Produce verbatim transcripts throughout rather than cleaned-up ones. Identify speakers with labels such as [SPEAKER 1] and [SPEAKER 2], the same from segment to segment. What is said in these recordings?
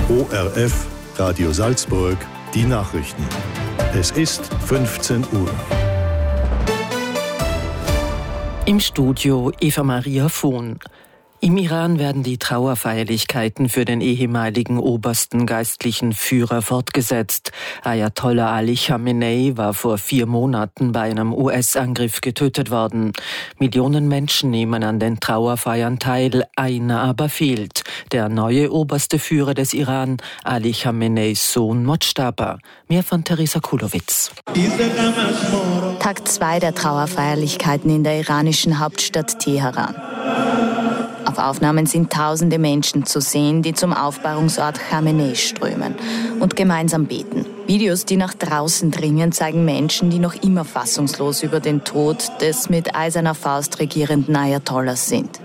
[SPEAKER 1] O R F, Radio Salzburg, die Nachrichten. Es ist fünfzehn Uhr.
[SPEAKER 2] Im Studio Eva Maria Vohn. Im Iran werden die Trauerfeierlichkeiten für den ehemaligen obersten geistlichen Führer fortgesetzt. Ayatollah Ali Khamenei war vor vier Monaten bei einem U S-Angriff getötet worden. Millionen Menschen nehmen an den Trauerfeiern teil, einer aber fehlt. Der neue oberste Führer des Iran, Ali Khameneis Sohn Mojtaba. Mehr von Theresa Kulowitz.
[SPEAKER 3] Tag zwei der Trauerfeierlichkeiten in der iranischen Hauptstadt Teheran. Auf Aufnahmen sind tausende Menschen zu sehen, die zum Aufbahrungsort Khamenei strömen und gemeinsam beten. Videos, die nach draußen dringen, zeigen Menschen, die noch immer fassungslos über den Tod des mit eiserner Faust regierenden Ayatollahs sind.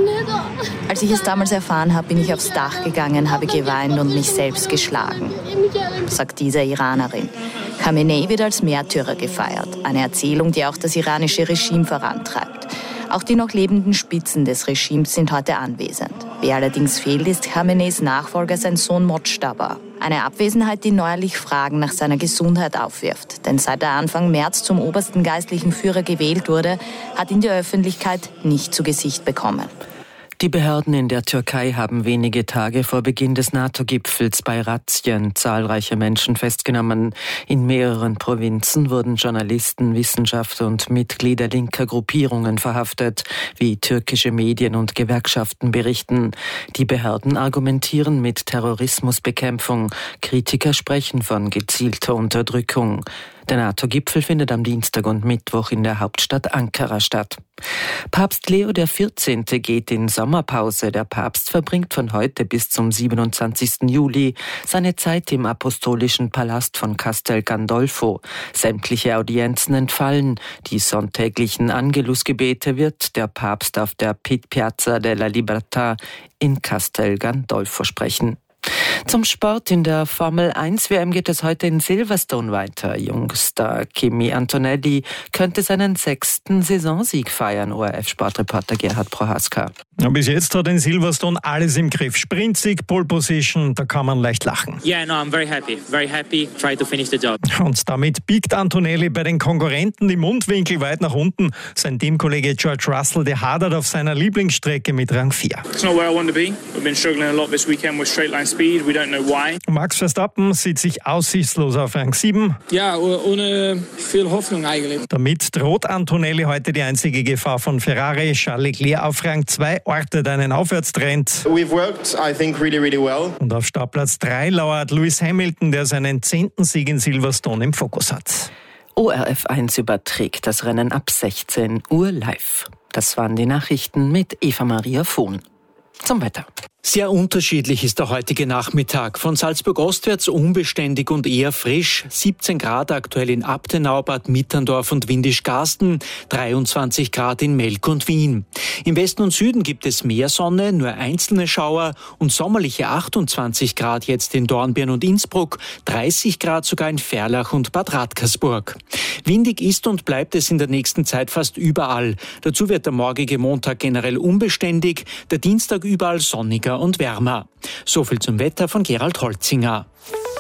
[SPEAKER 3] Als ich es damals erfahren habe, bin ich aufs Dach gegangen, habe geweint und mich selbst geschlagen, sagt diese Iranerin. Khamenei wird als Märtyrer gefeiert, eine Erzählung, die auch das iranische Regime vorantreibt. Auch die noch lebenden Spitzen des Regimes sind heute anwesend. Wer allerdings fehlt, ist Khameneis Nachfolger, sein Sohn Mojtaba. Eine Abwesenheit, die neuerlich Fragen nach seiner Gesundheit aufwirft. Denn seit er Anfang März zum obersten geistlichen Führer gewählt wurde, hat ihn die Öffentlichkeit nicht zu Gesicht bekommen.
[SPEAKER 2] Die Behörden in der Türkei haben wenige Tage vor Beginn des NATO-Gipfels bei Razzien zahlreiche Menschen festgenommen. In mehreren Provinzen wurden Journalisten, Wissenschaftler und Mitglieder linker Gruppierungen verhaftet, wie türkische Medien und Gewerkschaften berichten. Die Behörden argumentieren mit Terrorismusbekämpfung. Kritiker sprechen von gezielter Unterdrückung. Der NATO-Gipfel findet am Dienstag und Mittwoch in der Hauptstadt Ankara statt. Papst Leo der vierzehnte geht in Sommerpause. Der Papst verbringt von heute bis zum siebenundzwanzigsten Juli seine Zeit im Apostolischen Palast von Castel Gandolfo. Sämtliche Audienzen entfallen. Die sonntäglichen Angelusgebete wird der Papst auf der Piazza della Libertà in Castel Gandolfo sprechen. Zum Sport in der Formel eins W M geht es heute in Silverstone weiter. Jungstar Kimi Antonelli könnte seinen sechsten Saisonsieg feiern. O R F-Sportreporter Gerhard Prohaska.
[SPEAKER 4] Ja, bis jetzt hat in Silverstone alles im Griff. Sprintsieg, Pole Position, da kann man leicht lachen.
[SPEAKER 5] Yeah, no, I'm very happy. Very happy. Try to finish the job.
[SPEAKER 4] Und damit biegt Antonelli bei den Konkurrenten die Mundwinkel weit nach unten. Sein Teamkollege George Russell, der hadert auf seiner Lieblingsstrecke mit Rang vier.
[SPEAKER 6] It's not where I want to be. We've been struggling a lot this weekend with straight line speed. We don't know why.
[SPEAKER 4] Max Verstappen sieht sich aussichtslos auf Rang sieben.
[SPEAKER 7] Ja, ohne viel Hoffnung eigentlich.
[SPEAKER 4] Damit droht Antonelli heute die einzige Gefahr von Ferrari. Charles Leclerc auf Rang zwei ortet einen Aufwärtstrend.
[SPEAKER 8] We've worked, I think, really, really well.
[SPEAKER 4] Und auf Startplatz drei lauert Lewis Hamilton, der seinen zehnten Sieg in Silverstone im Fokus hat.
[SPEAKER 2] O R F eins überträgt das Rennen ab sechzehn Uhr live. Das waren die Nachrichten mit Eva Maria Vohn. Zum Wetter.
[SPEAKER 9] Sehr unterschiedlich ist der heutige Nachmittag. Von Salzburg ostwärts unbeständig und eher frisch. siebzehn Grad aktuell in Abtenau, Bad Mitterndorf und Windisch-Garsten. dreiundzwanzig Grad in Melk und Wien. Im Westen und Süden gibt es mehr Sonne, nur einzelne Schauer und sommerliche achtundzwanzig Grad jetzt in Dornbirn und Innsbruck. dreißig Grad sogar in Ferlach und Bad Radkersburg. Windig ist und bleibt es in der nächsten Zeit fast überall. Dazu wird der morgige Montag generell unbeständig, der Dienstag überall sonniger und wärmer. So viel zum Wetter von Gerald Holzinger.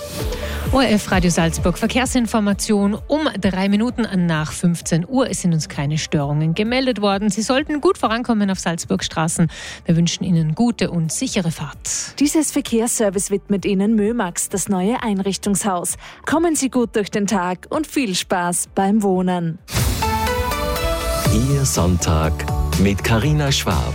[SPEAKER 10] O R F Radio Salzburg Verkehrsinformation um drei Minuten nach fünfzehn Uhr. Es sind uns keine Störungen gemeldet worden. Sie sollten gut vorankommen auf Salzburgstraßen. Wir wünschen Ihnen gute und sichere Fahrt.
[SPEAKER 11] Dieses Verkehrsservice widmet Ihnen Mömax, das neue Einrichtungshaus. Kommen Sie gut durch den Tag und viel Spaß beim Wohnen.
[SPEAKER 12] Ihr Sonntag mit Carina Schwab.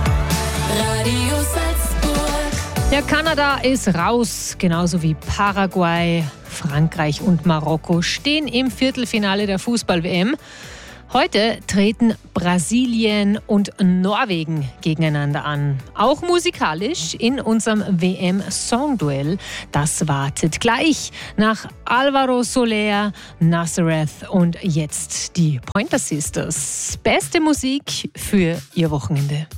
[SPEAKER 10] Radio Salzburg. Ja, Kanada ist raus, genauso wie Paraguay, Frankreich und Marokko stehen im Viertelfinale der Fußball-W M. Heute treten Brasilien und Norwegen gegeneinander an. Auch musikalisch in unserem W M-Songduell. Das wartet gleich nach Alvaro Soler, Nazareth und jetzt die Pointer Sisters. Beste Musik für Ihr Wochenende.